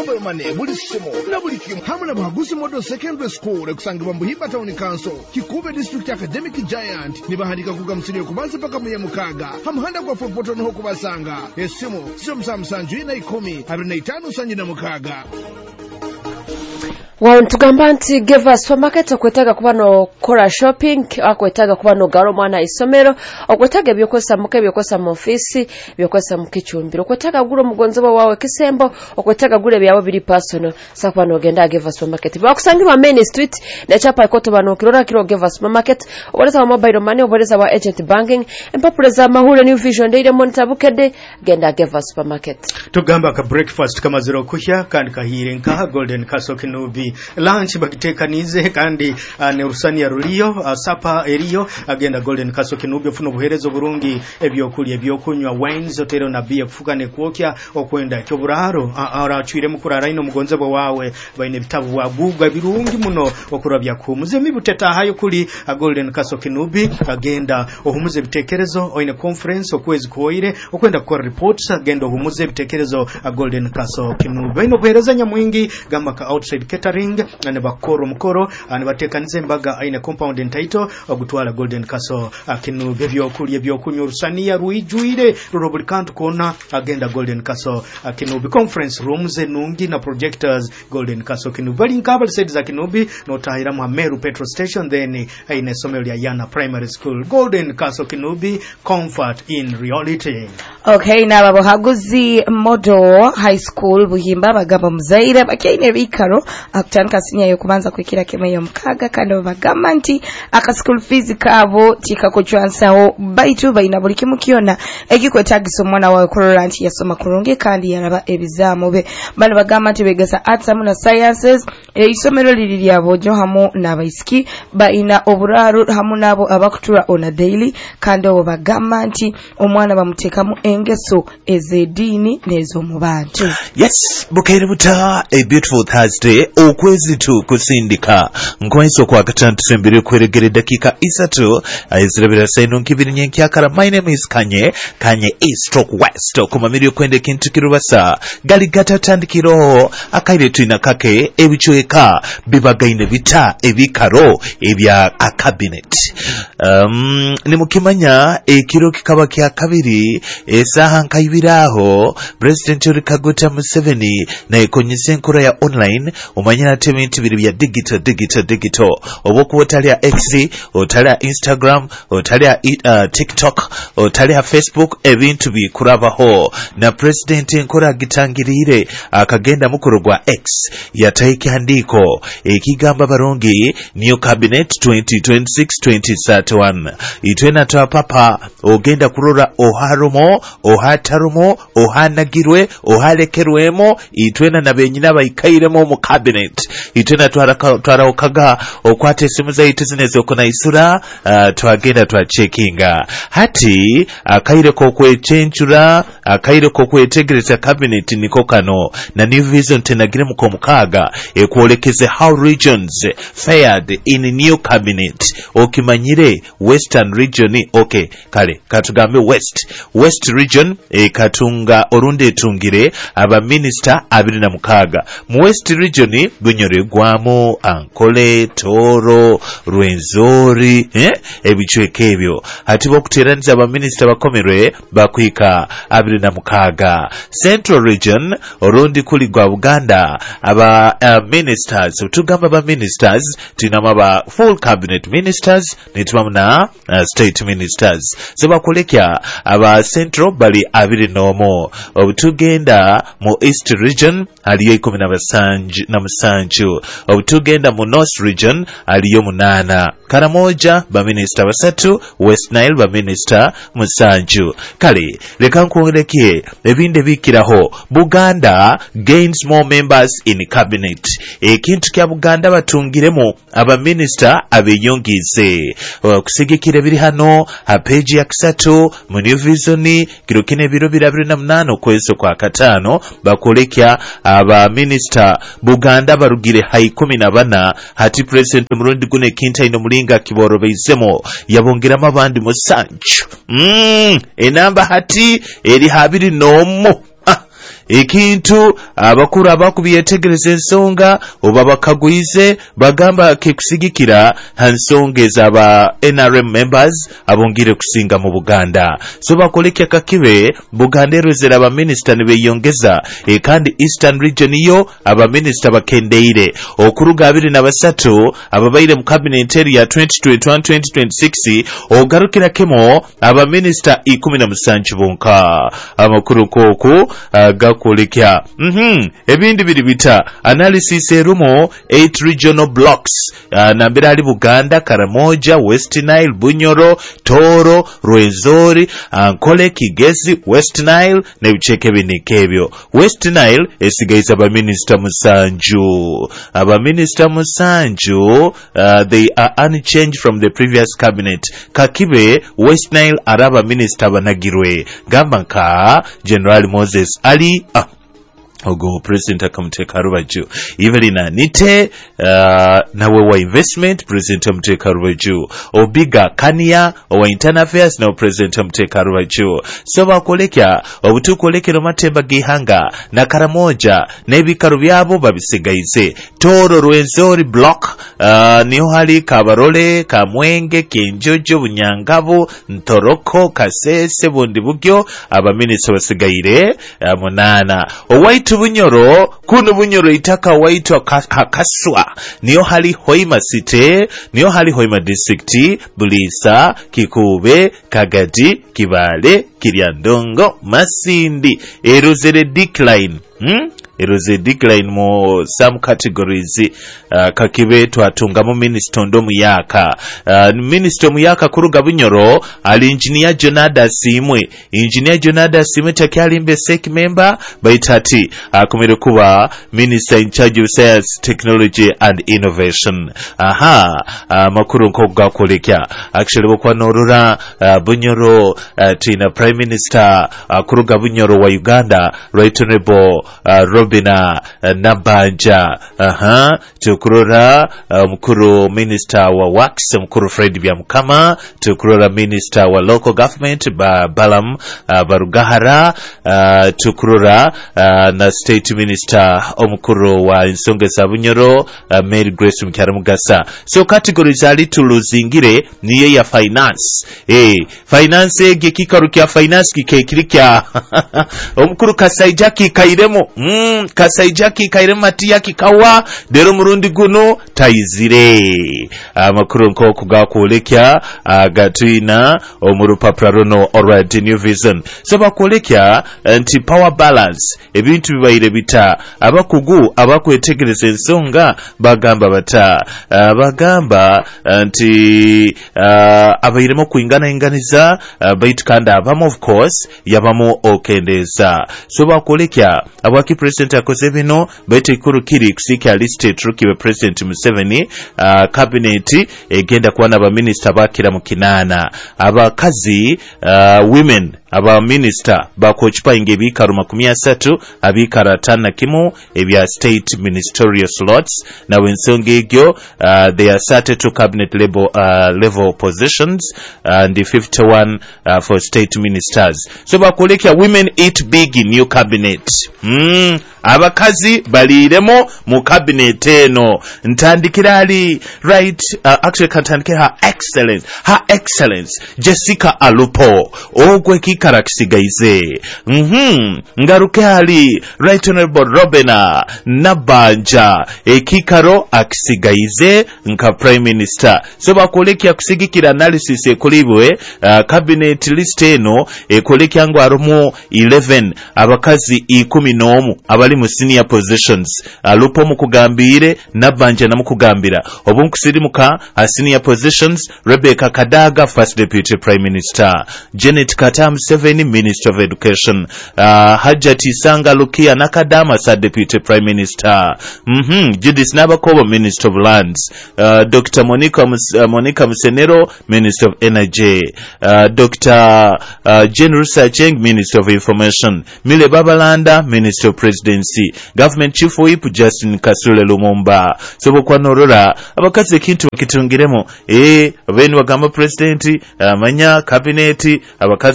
mobile money buli simu na buli kimu hamwe na Bagusi Model Secondary School ekusangibwa Buhimba Town Council Kikube District Academic Giant nibahandika kugamsiri kubanza paka muye mukaga hamuhanda kwa fopoto niho kubasanga esimu sio msamsanju ina 10 25 sanji na mukaga. Tugamba nti Geva supermarket okwetaga kuba no kora shopping akwetaga kuba no garo mwana isomero okwetaga byokosa muke byokosa mu office byokosa mu kichumbiro okwetaga guro mugonzoba wawe kisembo okwetaga gure byawo biri personal sakwa no genda Geva supermarket bakusangirwa main street na chapa ikoto bano kirora kiro Geva supermarket oboleza wa mobile money oboleza wa agent banking empapuleza mahule new vision ndeire monitor bukede genda Geva supermarket. Tugamba ka breakfast kama zero kuhya kandi kahire nka Golden Castle Kinubi lunch bakitekanize kandi ne rusani ya rulio sapa eriyo agenda Golden Castle Kinubi funo buherezo burungi ebyokulya ebyokunywa wines otero na bia kufukane kwokya okwenda kyoburaro arachwire mukurara ino mugonzebo wawe baine bitabu wagubwa birungi muno okurabya kumuze mibuteta hayo kuli Golden Castle Kinubi agenda ohumuze bitekerezo oine conference okwezi koire okwenda kwa reports agenda ohumuze bitekerezo Golden Castle Kinubi baino buhereza nyamwingi gamba ka outside catering ane bakoro mukoro ane batekanize mbaga aine compound entitle ogutwala Golden Castle Kinubi byokulya byokunywa rusania ruijuire rurobuli kantu kona agenda Golden Castle Kinubi conference rooms enungi na projectors Golden Castle Kinubi bali nkaba said za Kinubi no tahira mu Meru petrol station then aine somelo ya Yana primary school Golden Castle Kinubi comfort in reality. Okay, na babo haguzi Model High School Buhimba bagamba muzaire bakine bikaro akutandika sinya yo kubanza kwikira keme yo mukaga kandi bagamba nti aka school fees kabo tikakochwansaho baitu baina buli kimukiona egikwetagiso mwana wawe kurora nti yasoma kurungi kandi yaraba ebizamu be bano bagamba nti begasa arts na sciences isomero liri lyabojjo hamu nabaisiki baina oburaro hamu nabo abakutura ona daily kandi abo bagamba nti omwana bamutekamu engeso ezedini nezo mu bantu. Yes, bukere buta a beautiful Thursday okwezi tu kusindika nkwenso kwa katatu sembere kweregere dakika isatu aizirabira saino nkibiri nyenkyakara. My name is Kanye East West okumamirio kwende kintu kirubasa gali gata tandikiro akaire tuina kake ebichweka bibagaine bita ebikaro ebya a cabinet ni mukimanya ekiro kikaba kya kabiri esaha nkayibiraho President Yoweri Kaguta Museveni na ekonyese enkura ya online umanyira tebintu biri bya digital oboku otalya X otalya Instagram otalya TikTok otalya Facebook ebintu bikurabaho na President enkura gitangirire akagenda mukuru gwa X yataike handiko ekigamba barongi new cabinet 2026-2031 itwena twa papa ogenda kurora oharumo ohatarumo ohanagirwe ohalekerwemo itwena nabenyina bayikairemo mu cabinet itwena twara okaga okwate simu zaitu zineze okona isura twagenda twa checkinga hati akaire ko kwechenchura akaire ko kwetegereza cabinet niko kano na new vision tenagire mu komukaga ekwolekeze how regions fared in new cabinet okimanyire western region okay kale katugambe west region katunga orunde tungire aba minister 26 mu west region bunyoregwamo Ankole Toro Rwenzori ebichweke ebyo hati bokuteraniza aba minister bakomerwe bakwika 26 central region orundi kuli gwa Buganda aba ministers utugamba ba ministers tinama ba full cabinet ministers nitwamna state ministers seba kulekya aba central bali 20 obutugenda mu east region aliyo 17 obutugenda mu north region aliyo 8 Karamoja ba minister 3 West Nile ba minister 7 kale leka nkuoleke ebinde bikiraho Buganda gains more members in cabinet ekintu kya Buganda batungiremo aba minister abeyongize kusigikira biri hano page ya 3 mu new vision kirokine biro 28 kweso kwa katano bakolekya aba minister Buganda barugire hayi 14 hati president Murundi gune kinta ino mulinga kiboro beizemo yabongeramo abandi musanju enamba hati eri habiri nomo ekintu abakuru abakubyetegereza ensonga oba bakaguize bagamba ke kusigikira hansonga ez'aba NRM members abongire kusinga mu Buganda. So bakolekya kakibe Buganda erozera abaminister ne beyongeza kandi Eastern region yo abaminister bakendeire okuruga 23 ababaire mu cabinet area 2021-2026 ogarukira kemo abaminister 17 bonka. Amakuru koku gakolekya ebindi biri bita analysis erumo 8 regional blocks nambira ali Buganda, Karamoja, West Nile, Bunyoro, Toro, Rwenzori, Ankole, Kigezi, West Nile ne bicheke binikebyo. West Nile esigaiza abaminister musanju. Abaminister musanju they are unchanged from the previous cabinet. Kakibe West Nile araba minister banagirwe gamba nka General Moses Ali ogo president akamuteka rubaju Evelina Nite nawe wa investment president amuteka rubaju Obiga Kania wa internal affairs na president amuteka rubaju. So bakolekya obutukolekero matemba gihanga na Karamoja nebikaro byabo babisigaize. Toro Rwenzori block niho hari Kabarole, Kamwenge, Kinjojo, Bunyangabo, Ntoroko, Kasese, Bundi Bugyo abaminister basigaire munana. Owaitu Bunyoro kuno Bunyoro itaka waitu Hakaswa niyo hali Hoima City, niyo hali Hoima district, Bulisa, Kikube, Kagadi, Kibale, Kiryandongo, Masindi. Erozere decline eroze decline mu some categories. Kakibe twatungamo minister ndo muyaka minister muyaka kuruga Bunyoro ali engineer Jonada Simwe. Engineer Jonada Simwe takyali mbe sec member baitati akomere kuba minister in charge of science, technology and innovation. Makuru nko gakolekya actually bokwa norura Bunyoro tina prime minister kuruga Bunyoro wa Uganda Right Honorable Robina Nabanja. Tukurora mkuru minister wa Wax mkuru Fred Byamukama. Tukurora minister wa local government Balam Barugahara. Tukurora na state minister omukuru wa ensonga za Bunyoro Mary Grace Mukyaramugasa. So categories ali tuluzingire niye ya finance. Finance ege kikarukia finance kikekirikya omukuru Kasaijaki kairemo Kasaijaki kairemo matiya kikawa dero murundi guno taizire. Amakuru nko kugakolekya gatuina omurupapura runo already new vision. So bakolekya anti power balance ebintu bibaire bita abakugu abakwetegereza ensonga bagamba bata bagamba anti abairemo kuingana inganiza baitu kanda abamu of course yabamu okendeza. So bakolekya abaki president akoze bino baitu ikuru kiri kusika list trukiwe president Museveni cabinet egenda kuwana ba minister bakira mu kinana abakazi women aba minister bakochipa inge bikaru 30 abikara 5 ebya state ministerial slots na wensonge egyo they are started to cabinet level positions and the 51 for state ministers. So bakolekya women eat big in new cabinet. Abakazi baliremo mu cabinet eno ntandikira ali right actually kantandikira her excellence Jessica Alupo ogwe kikara kisigaize ngaruke ali right honorable Robina Nabanja ekikaro akisigaize nka prime minister. So bakolekya kusigikira analysis ekolibwe cabinet list eno ekolekya ngo arumu 11 abakazi 11 abali mu senior positions. Alupo mukugambire Nabanja na mukugambira obunkusirimuka senior positions Rebecca Kadaga first deputy prime minister, Janet Katam 7 minister of education, Hajati Sanga Lukia Nakadama third deputy prime minister, Judith Nabakoba minister of lands, Dr. Monica Musenero minister of energy, Dr. Jane Rusacheng minister of information, Mile Babalanda minister of presidency, government chief whip Justin Kasule Lumumba. So bokwa norora abakazi kintu bakitungiremo bene bagamba president manya cabinet abakazi abamu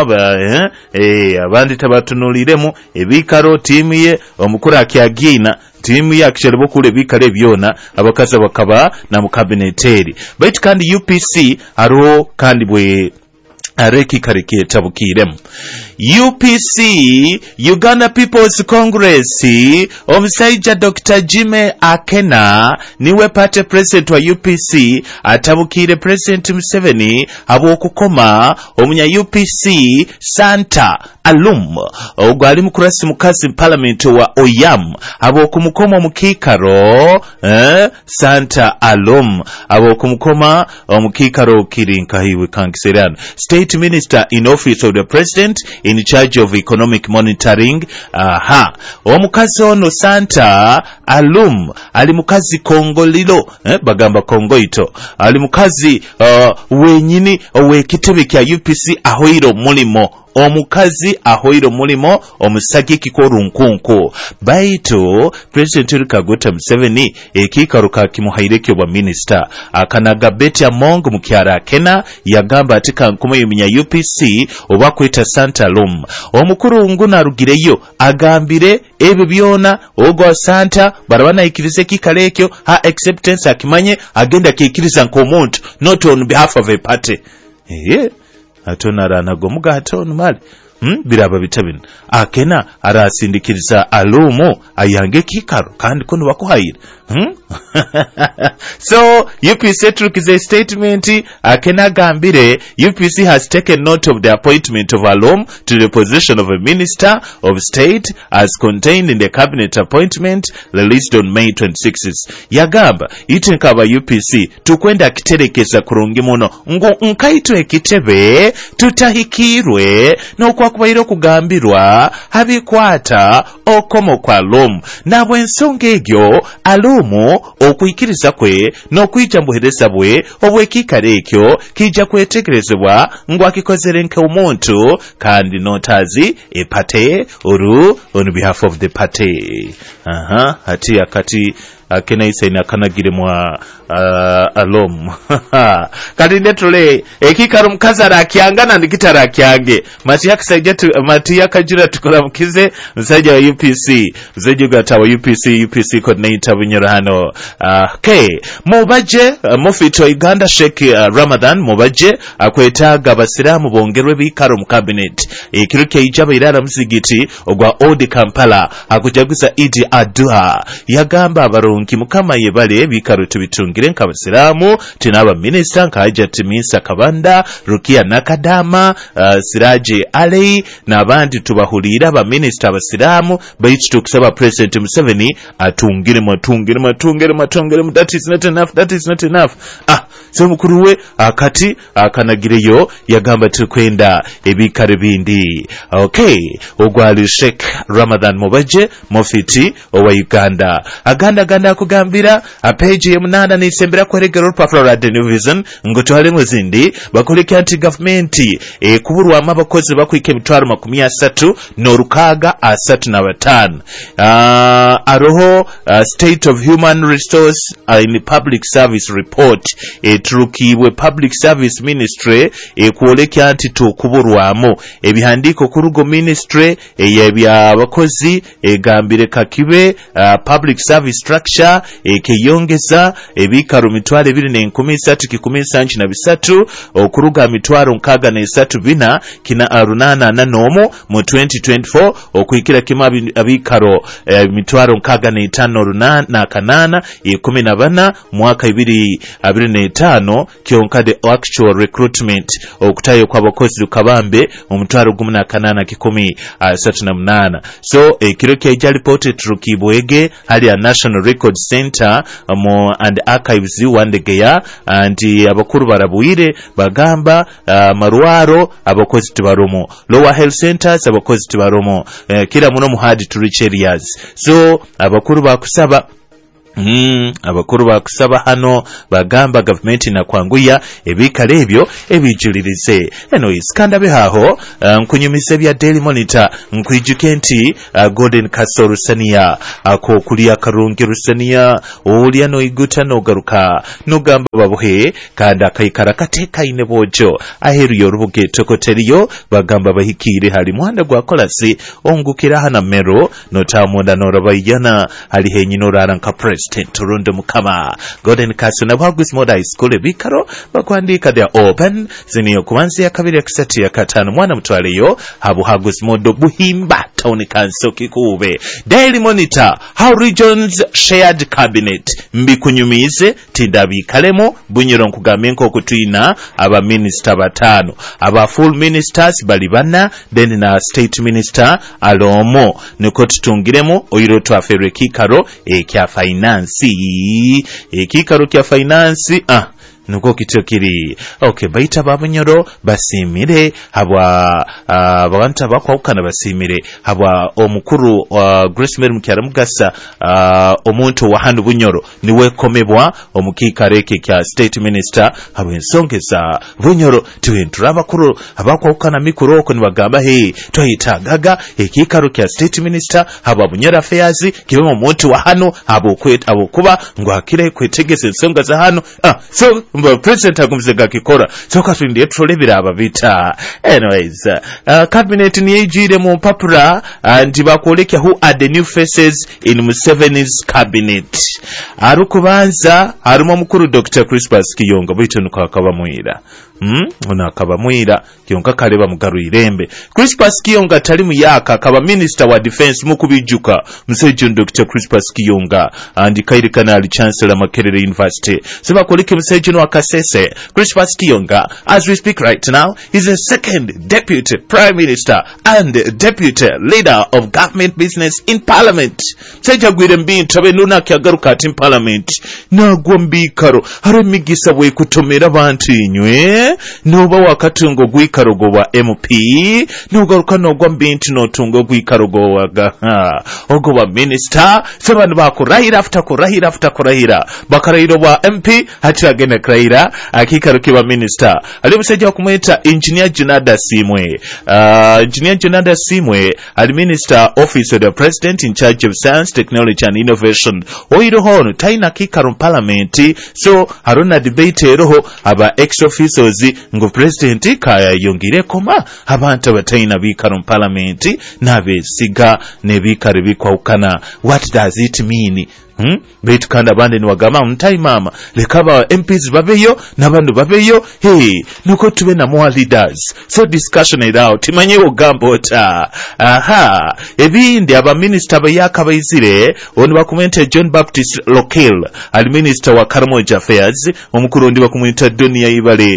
abandi tabatunuliremu ebikaro tiimu ye omukuru akyagina tiimu ya kishalebo kule bikale byona abakaza bakaba na mukabineteri baitu kandi UPC aro kandi bwe areki karike tabukiremu UPC Uganda People's Congress omusaija Dr. Jime Akena niwe party president wa UPC atabukire President Museveni abokukoma omunya UPC Santa Alum ogwali mukurasi mukasi parliament wa Oyam abokumukoma mukikaro Santa Alum abokumukoma omukikaro kirinka hiwe kankiserano State Minister in office of the President in charge of economic monitoring. Omukazi ono Santa Alum ali mukazi kongolilo bagamba kongoito ali mukazi wenyini owekitebe kya UPC ahoiro mulimo omukazi ahoiro mulimo omusagiki ko runkunku baitu President Kaguta Museveni ekikaruka kimuhaireke wa minister akanaga Betty Among mukyara Kena yagamba atika nkumo yuminya UPC obakweta Santa Alum omukuru nguna rugireyo agambire ebyo byona ogwa Santa barabana ikirize kikalekyo ha acceptance akimanye agenda kikiriza nkomuntu not on behalf of a party atona ranago mugato numali biraba bitabina Akena arasindikiriza Alumo ayange kikaro kandi kono bakuhayira so UPC took a statement Akena gambire UPC has taken note of the appointment of Alum to the position of a minister of state as contained in the cabinet appointment released on May 26th yagamba itenkaba UPC tukwenda kiterekeza kurungi muno ngo nkaito ekitebe tutahikirwe no kwa kubairo kugambirwa habikwata okomo kwa Alum nabwe ensonga egyo Alumu okuyikiriza kwe n'okuyijambuhereza bwe obwekikale ekyo kijja kwetegerezebwa ng'akikozere nk'omuntu kandi notazi epate oru on behalf of the party hati akati Akena isaina kanagire mwa Alum kati ndetule ekikaro mukazara akyangana ndikitara akyange matiya kajira tukola mukize msajja wa UPC msajja gata wa UPC coordinator bunyoro hano mubaje mufito Uganda Sheikh Ramadan mubaje akwetaga abasiramu bongerwe bikaro mu cabinet ekiruke ijaba irara muzigiti ogwa Old Kampala akujaguza Idi Adua yagamba abaronki mukama yebale bikaro tubitungire nk'abasiramu tinaba minister nkaja Timisa Kabanda Rukia Nakadama Siraje Ali n'abandi tubahulira ba minister abasiramu baitu tukusaba President Museveni atungire that is not enough so mukuruwe akati akanagireyo yagamba tukwenda ebikare bindi ogwali Sheikh Ramadan mubaje mufiti owa Uganda aganda kugambira page ya munana nisembera kweregera Rupafla Radio New Vision ngotwale mwezindi bakoleka anti government kuburwa amabakozi bakwike emitwaro 30 n'orukaga 35 aroho State of Human Resource in Public Service Report turukibwe Public Service Ministry kuoleka anti tukuburwamo ebihandiko kurugo ministry yebya abakozi gambire kakibe public service structure keyongeza ebikaro mitware 213 okuruga mitwaro 63 kina arunana nanomo mu 2024 okuikira kima abikaro mitwaro 65 na kanana 14 mwaka 2025 kyonka the actual recruitment okutayo kwa bakozi kabambe mu mutwaro 18 so ekiro kya report turukibwege hali ya National Record Center and Archives wandegeya and abakuru barabuire bagamba marwaro abakozi tibaromo Lower Health Centers abakozi tibaromo kila muno muhadi to reach areas so abakuru bakusaba abakuru bakusaba hano bagamba gavumenti nakwanguya ebikale ebyo ebijulirize eno iskandabe haho nkunyumise bya Daily Monitor nkwijuke nti Golden Castle Rusania ako kulia karungi Rusania olya no iguta no garuka no gamba babuhe kandi akayikara kateka ine bojo aheru yorubuge tokoteriyo bagamba bahikire hali muhanda gwa kolasi ongukira hana mero no tamonda no rabayana hali henyino raranka President Toronto Mukama Golden Castle na Haggus Moda School bikaro bakwandika they are open ziniyo kuanzia kabiri ya kisati ya katano mwana mtwaleyo habu Haggus Modo Buhimba Town Council kikube Daily Monitor how regions shared cabinet mbikunyumize tindabi kalemo bunyiro nkugamenko kutuina aba minister batano aba full ministers balibana then na state minister alomo niko tutungiremo oyiro twafere kikaro ekya finance ekikaro kya finance nuko kitokiri okay baita babunyoro basimire habwa abantu bakwawukana basimire habwa omukuru Grace Mary Mukyara Mugasa omuntu wa hanu bunyoro niwe komebwa omukikareke kya state minister habwe ensongeza bunyoro tuwentura abakuru abakwawukana mikuru oko nibagamba twayitagaga ekikaro kya state minister habwa bunyoro affairs kibe omuntu wa hanu abokuba ngwakire kwetegese ensonga za hanu so President agumzega kikora soka twindiye tulebira ababita anyways cabinet ni ejire mu papura ndi bakolekya who are the new faces in Museveni's cabinet arukubanza harimo mukuru Dr. Crispus Kiyonga bwitonu kakabamwira unakabamwira Kiyonga kaleba mugaru irembe Crispus Kiyonga tali muyaka kaba minister wa defense mukubijuka Msejo Dr. Crispus Kiyonga and Kairi Kanali Chancellor Makerere University seba koleke Msejo wakasese Crispus Kiyonga as we speak right now is the second deputy prime minister and deputy leader of government business in parliament Msejo gwirembi ntabe nuna kyagaruka in parliament na gwambikaro haremigisa bwe kutomera abantu inywe noba wakatungo gwikarogo wa MP nugaruka no gwambinti no tungo gwikarogo wa ogo wa minister sebantu bakurahira after kurahira bakarahira wa MP hati agenda kurahira akikaruke wa minister ali musajja kumweta engineer Junada Simwe engineer Junada Simwe ali minister office of the president in charge of science technology and innovation oiro hono taina kikaru parliament so haruna debate roho aba ex officials ngo president kaya yongire koma abantu abataina bikaru parliament nabesiga nebikare bikwawukana what does it mean betu kanda bande ni wagama mtai mama lekaba MPs babeyo nabandu babeyo nuko tube na more leaders so discussion it out imanye ogambo ta ebindi aba minister bayaka bayizire oni bakumente John Baptist Lokel al minister wa Karamoja Affairs omukuru ndi bakumwita Dunia Ibale